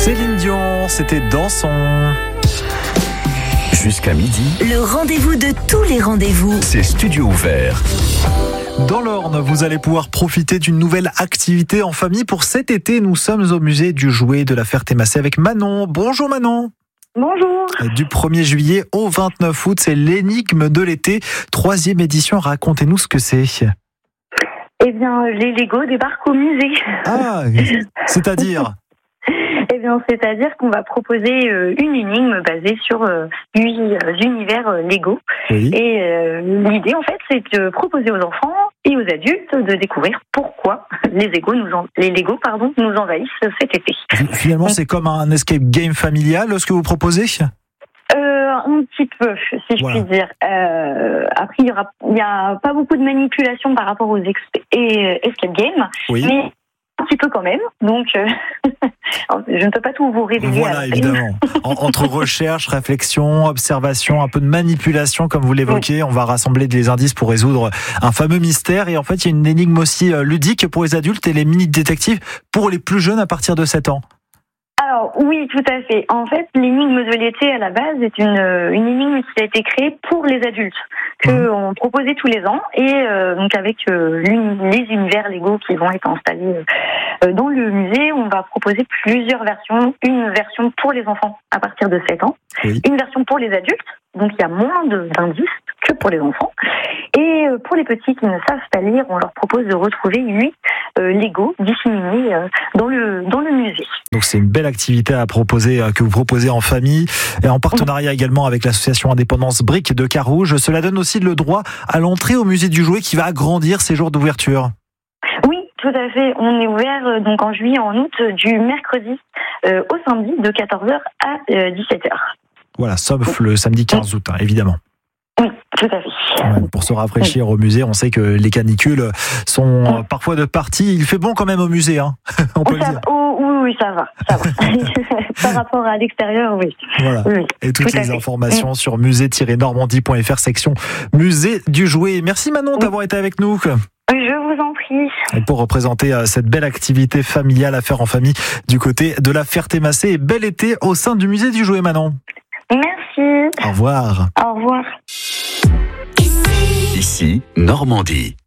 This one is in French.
Céline Dion, c'était Dansons. Jusqu'à midi, Le rendez-vous de tous les rendez-vous. c'est Studio Ouvert. Dans l'Orne, vous allez pouvoir profiter d'une nouvelle activité en famille. Pour cet été, nous sommes au musée du jouet de la Ferté-Macé avec Manon. Bonjour Manon. Bonjour. Du 1er juillet au 29 août, c'est l'énigme de l'été. 3e édition, racontez-nous ce que c'est. Eh bien, les Lego débarquent au musée. Ah, c'est-à-dire Eh bien, c'est-à-dire qu'on va proposer une énigme basée sur 8 univers Lego. Oui. Et l'idée, en fait, c'est de proposer aux enfants et aux adultes de découvrir pourquoi les Lego nous envahissent cet été. Finalement, c'est comme un escape game familial, ce que vous proposez ? Un petit peu, si je puis dire. Après, il y a pas beaucoup de manipulation par rapport aux escape games, Oui. mais un petit peu quand même. Donc, je ne peux pas tout vous révéler. Voilà, évidemment. Entre recherche, réflexion, observation, un peu de manipulation, comme vous l'évoquez, on va rassembler des indices pour résoudre un fameux mystère. Et en fait, il y a une énigme aussi ludique pour les adultes et les mini-détectives pour les plus jeunes à partir de 7 ans. Alors, oui, tout à fait. En fait, l'énigme de l'été, à la base, est une énigme qui a été créée pour les adultes, qu'on proposait tous les ans, et donc avec les univers Lego qui vont être installés dans le musée, on va proposer plusieurs versions. Une version pour les enfants à partir de 7 ans, Oui. une version pour les adultes, donc il y a moins d'indices que pour les enfants. Et pour les petits qui ne savent pas lire, on leur propose de retrouver 8 Lego disséminés dans le musée. Donc c'est une belle activité à proposer, que vous proposez en famille, et en partenariat également avec l'association Indépendance Briques de Carouge. Cela donne aussi le droit à l'entrée au musée du jouet qui va agrandir ses jours d'ouverture. Oui, tout à fait. On est ouvert donc en juillet, en août, du mercredi au samedi de 14h à 17h. Voilà, sauf le samedi 15 août, évidemment. Oui, tout à fait. Ouais, pour se rafraîchir au musée, on sait que les canicules sont parfois de partie. Il fait bon quand même au musée, hein. On peut le dire. Oui, ça va. Par rapport à l'extérieur, oui. Voilà. Oui, Et toutes tout à les fait. informations sur musée-normandie.fr, section musée du jouet. Merci Manon d'avoir été avec nous. Je vous en prie. Et pour représenter cette belle activité familiale à faire en famille du côté de la Ferté-Macé. Et bel été au sein du musée du jouet, Manon. Merci. Au revoir. Au revoir. Ici, Normandie.